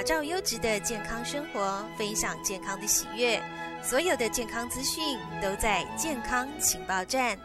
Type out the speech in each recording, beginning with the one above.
造优质的健康生活，分享健康的喜悦。所有的健康资讯都在健康情报站。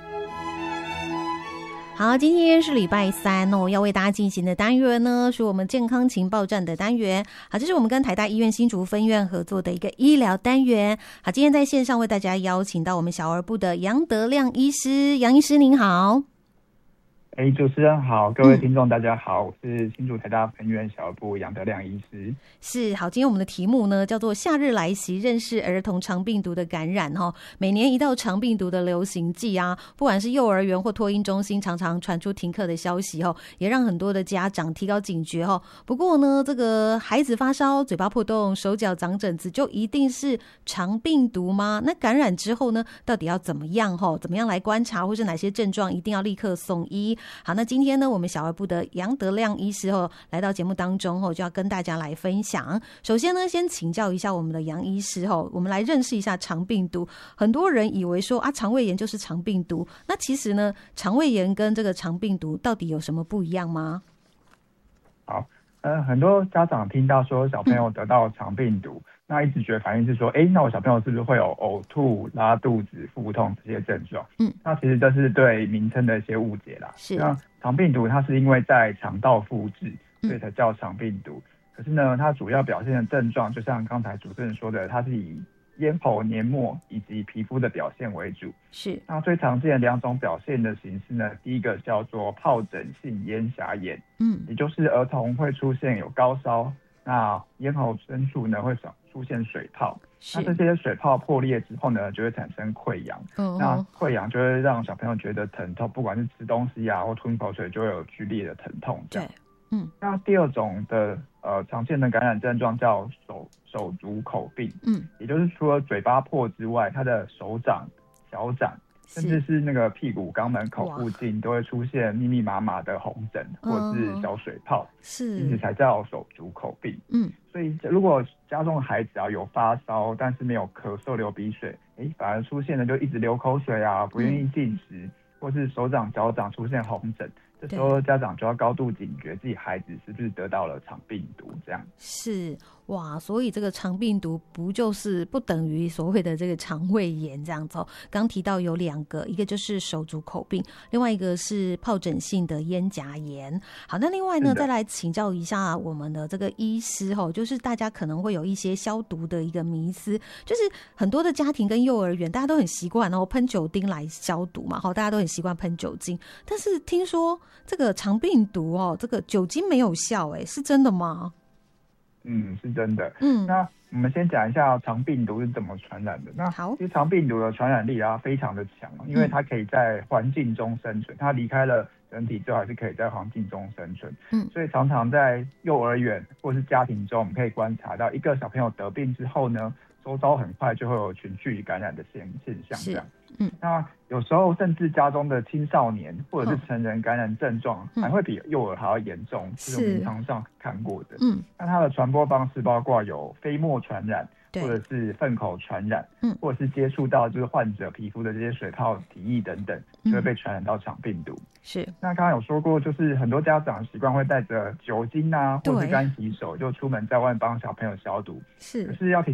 好，今天是礼拜三哦，要为大家进行的单元呢，是我们健康情报站的单元。好，这是我们跟台大医院新竹分院合作的一个医疗单元。好，今天在线上为大家邀请到我们小儿部的杨德亮医师，杨医师您好。 主持人好，各位听众大家好，我是新竹台大分院小儿部杨德亮医师。 是，好，今天我们的题目呢叫做夏日来袭，认识儿童肠病毒的感染齁。每年一到肠病毒的流行季啊，不管是幼儿园或托婴中心，常常传出停课的消息齁，也让很多的家长提高警觉齁。不过呢，这个孩子发烧、嘴巴破洞、手脚长疹子，就一定是肠病毒吗？那感染之后呢，到底要怎么样齁？怎么样来观察，或是哪些症状一定要立刻送医？好，那今天呢，我们小儿部的杨德亮医师来到节目当中就要跟大家来分享。首先呢，先请教一下我们的杨医师我们来认识一下肠病毒。很多人以为说肠胃炎就是肠病毒，那其实呢，肠胃炎跟这个肠病毒到底有什么不一样吗？ 好，很多家长听到说小朋友得到肠病毒，那一直觉得反应是说，那我小朋友是不是会有呕吐、拉肚子、腹痛这些症状？那其实这是对名称的一些误解啦。 是， 那肠病毒它是因为在肠道复制，所以才叫肠病毒。可是呢，它主要表现的症状，就像刚才主持人说的，它是以咽喉黏膜以及皮肤的表现为主。 是， 那最常见的两种表现的形式呢，第一个叫做疱疹性咽峡炎，也就是儿童会出现有高烧，那咽喉深处呢会出现水泡，那这些水泡破裂之后呢，就会产生溃疡。那溃疡就会让小朋友觉得疼痛，不管是吃东西啊或吞口水，就会有剧烈的疼痛。对，那第二种的常见的感染症状叫手足口病，也就是除了嘴巴破之外，它的手掌、脚掌，甚至是那个屁股肛门口附近都会出现密密麻麻的红疹或者是小水泡，因此才叫手足口病。所以如果家中的孩子有发烧，但是没有咳嗽、流鼻水，反而出现的就一直流口水啊，不愿意进食，或是手掌、脚掌出现红疹，这时候家长就要高度警觉自己孩子是不是得到了肠病毒。这样是哇，所以这个肠病毒不等于所谓的这个肠胃炎这样子刚提到有两个，一个就是手足口病，另外一个是疱疹性的咽峡炎。好，那另外呢，再来请教一下我们的这个医师就是大家可能会有一些消毒的一个迷思，就是很多的家庭跟幼儿园大家都很习惯喷酒精来消毒嘛，大家都很习惯喷酒精，但是听说这个肠病毒这个酒精没有效，是真的吗？ 是真的。那我们先讲一下肠病毒是怎么传染的。那其实肠病毒的传染力非常的强，因为它可以在环境中生存，它离开了人体之后还是可以在环境中生存。所以常常在幼儿园或是家庭中，我们可以观察到一个小朋友得病之后呢，周遭很快就会有群聚感染的现象这样。那有时候甚至家中的青少年或者是成人感染症状还会比幼儿还要严重，是我们临床上看过的。那它的传播方式包括有飞沫传染，或者是粪口传染，或者是接触到就是患者皮肤的这些水泡、体液等等，就会被传染到肠病毒。是。那刚刚有说过，就是很多家长习惯会带着酒精啊，或者是干洗手就出门在外帮小朋友消毒。是。可是要提